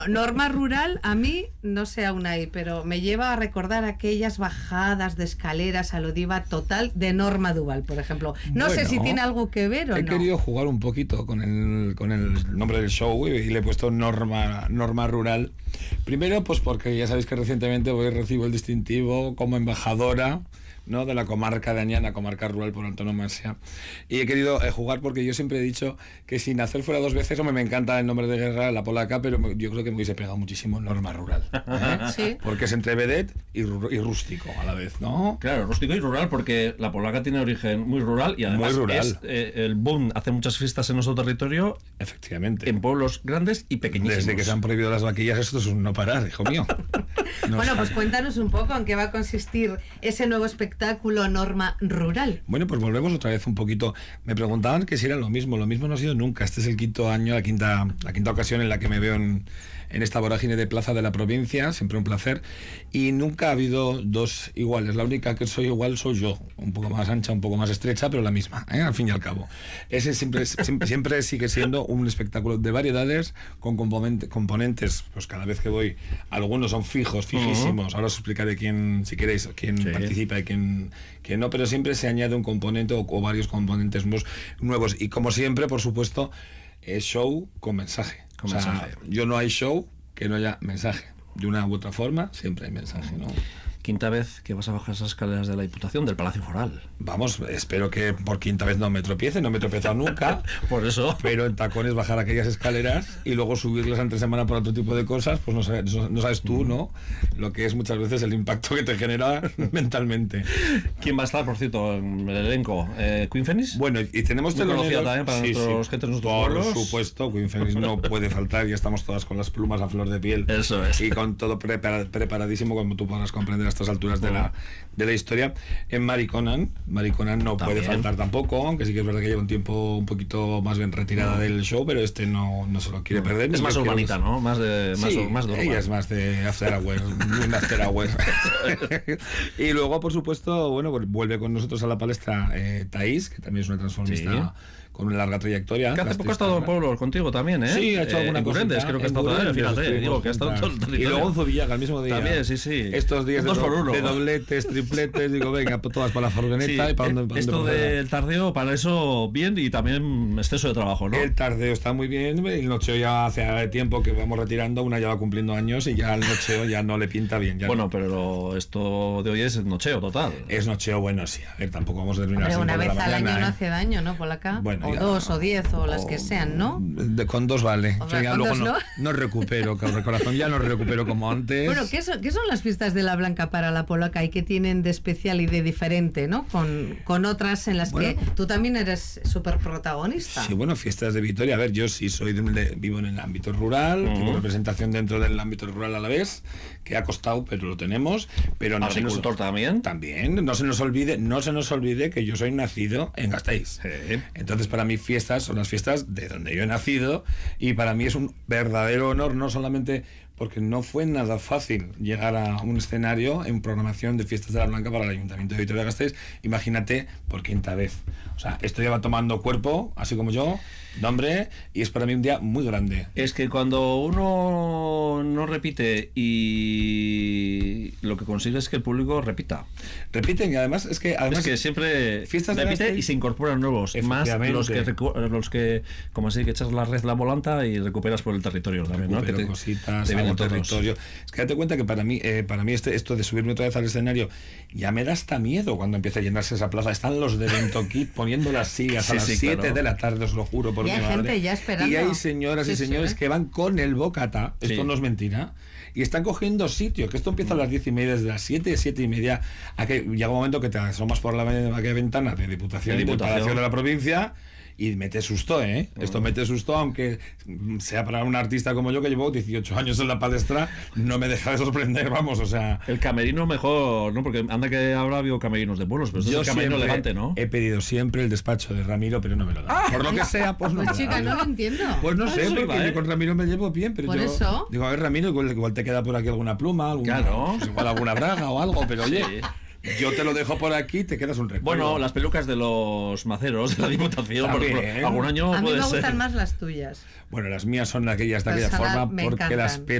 Norma rural, a mí, no sé aún ahí, pero me lleva a recordar aquellas bajadas de escaleras a lo diva total de Norma Duval, por ejemplo. No sé si tiene algo que ver o no. He querido jugar un poquito con el nombre del show y le he puesto Norma Rural. Primero, pues porque ya sabéis que recientemente recibo el distintivo como embajadora, ¿no?, de la comarca de Añana, comarca rural por antonomasia. Y he querido jugar porque yo siempre he dicho que si nacer fuera dos veces, me encanta el nombre de guerra, la polaca, pero yo creo que me hubiese pegado muchísimo Norma Rural. Sí. Porque es entre vedette y rústico a la vez, ¿no? Claro, rústico y rural, porque la polaca tiene origen muy rural y además muy rural. Es el boom, hace muchas fiestas en nuestro territorio. Efectivamente. En pueblos grandes y pequeñísimos. Desde que se han prohibido las vaquillas, esto es un no parar, hijo mío. Bueno, pues cuéntanos un poco en qué va a consistir ese nuevo espectáculo Norma Rural. Bueno, pues volvemos otra vez un poquito. Me preguntaban que si era lo mismo no ha sido nunca. Este es el quinto año, la quinta ocasión en la que me veo en esta vorágine de plaza de la provincia, siempre un placer, y nunca ha habido dos iguales. La única que soy igual soy yo, un poco más ancha, un poco más estrecha, pero la misma, al fin y al cabo. Ese siempre sigue siendo un espectáculo de variedades, con componentes, pues cada vez que voy, algunos son fijísimos, ahora os explicaré si queréis, quién participa y quién no, pero siempre se añade un componente o varios componentes nuevos, y como siempre, por supuesto, es show con mensaje. Yo no hay show que no haya mensaje. De una u otra forma, siempre hay mensaje, ¿no? Quinta vez que vas a bajar esas escaleras de la Diputación, del Palacio Foral. Vamos, espero que por quinta vez no me tropiece, no me he tropezado nunca. Por eso. Pero en tacones bajar aquellas escaleras y luego subirlas entre semana por otro tipo de cosas, pues no sabes tú, ¿no?, lo que es muchas veces el impacto que te genera mentalmente. ¿Quién va a estar, por cierto, en el elenco? ¿Queen Phoenix? Bueno, y tenemos telonero también para nuestros gente de nuestros pueblos. Por supuesto, Queen Phoenix no puede faltar, ya estamos todas con las plumas a flor de piel. Eso es. Y con todo preparadísimo, como tú podrás comprender a estas alturas de la historia. En Mary Conan no puede faltar tampoco, aunque sí que es verdad que lleva un tiempo un poquito más bien retirada del show, pero no se lo quiere perder. Es más urbanita, ¿no? Más de ella es más de after hours, un after hours. Y luego, por supuesto, bueno, vuelve con nosotros a la palestra Thaís, que también es una transformista con una larga trayectoria. Que hace poco ha estado en pueblo contigo también, ¿eh? Sí, ha hecho alguna cosa. Creo que ha estado también, fíjate, digo que ha estado en todo el territorio. Y luego en Zubillaga, el mismo día. También, sí. Estos días de dobletes, tripletes, digo, venga, todas para la furgoneta. Sí, y para dónde esto del tardeo, para eso bien, y también exceso de trabajo, ¿no? El tardeo está muy bien, el nocheo ya hace tiempo que vamos retirando, una ya va cumpliendo años y ya el nocheo ya no le pinta bien. Bueno, pero esto de hoy es nocheo total. Es nocheo, bueno, sí, a ver, tampoco vamos a terminar así. Una vez al año no hace daño, ¿no? Por acá. Bueno, o 2 o 10 o las que sean, ¿no? Con 2 vale. O sea, luego ¿no? No recupero, corazón, ya no recupero como antes. Bueno, ¿qué son las fiestas de la Blanca para la polaca y qué tienen de especial y de diferente, ¿no? Con otras en las que tú también eres súper protagonista. Sí, bueno, fiestas de Vitoria. A ver, yo sí vivo en el ámbito rural, tengo representación dentro del ámbito rural a la vez, que ha costado, pero lo tenemos. Pero no ¿Agricultor también? También, no se nos olvide que yo soy nacido en Gasteiz. Sí. Entonces, para mí, fiestas son las fiestas de donde yo he nacido, y para mí es un verdadero honor, no solamente porque no fue nada fácil llegar a un escenario en programación de fiestas de la Blanca para el Ayuntamiento de Vitoria-Gasteiz, imagínate por quinta vez. O sea, esto ya va tomando cuerpo, así como yo, nombre, y es para mí un día muy grande. Es que cuando uno no repite y lo que consigue es que el público repita. Repiten, y además es que siempre fiestas repite y se incorporan nuevos, más los que como así que echas la red la volanta y recuperas por el territorio también, ¿no? Que cositas, algo territorio. Es que date cuenta que para mí esto de subirme otra vez al escenario ya me da hasta miedo cuando empieza a llenarse esa plaza. Están los de Ventokit poniendo las sillas a las 7 de la tarde, os lo juro por mi madre. Y hay gente ya esperando. Y hay señoras y señores que van con el bocata, esto no es mentira, y están cogiendo sitio, que esto empieza a las 10:30, desde las 7:30, a que llega un momento que te asomas por la ventana de Diputación, del Palacio de la Provincia, y mete susto, ¿eh? Esto mete susto, aunque sea para un artista como yo, que llevo 18 años en la palestra, no me deja de sorprender, vamos, o sea... El camerino mejor, ¿no? Porque anda que habrá habido camerinos de pueblos, pero esto es el camerino elegante, ¿no? He pedido siempre el despacho de Ramiro, pero no me lo da. Por lo que sea, pues no. Pues chica, no lo entiendo. Pues no sé, porque yo con Ramiro me llevo bien, pero ¿por yo... eso? Digo, a ver, Ramiro, igual te queda por aquí alguna pluma, claro. Pues igual alguna braga o algo, pero oye... Yo te lo dejo por aquí, te quedas un recuerdo. Bueno, las pelucas de los maceros de la Diputación, por ejemplo, algún año a mí puede me ser. gustan más las tuyas. Bueno, las mías son aquellas de aquella forma porque las